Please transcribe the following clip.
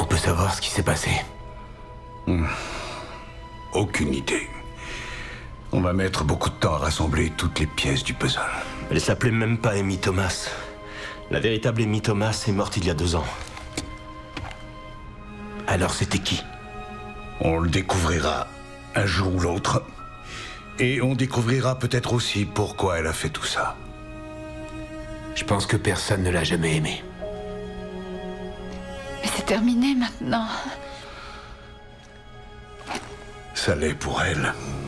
peut savoir ce qui s'est passé? Aucune idée. On va mettre beaucoup de temps à rassembler toutes les pièces du puzzle. Elle s'appelait même pas Amy Thomas. La véritable Amy Thomas est morte il y a 2 ans. Alors c'était qui? On le découvrira un jour ou l'autre. Et on découvrira peut-être aussi pourquoi elle a fait tout ça. Je pense que personne ne l'a jamais aimée. Mais c'est terminé maintenant. Ça l'est pour elle.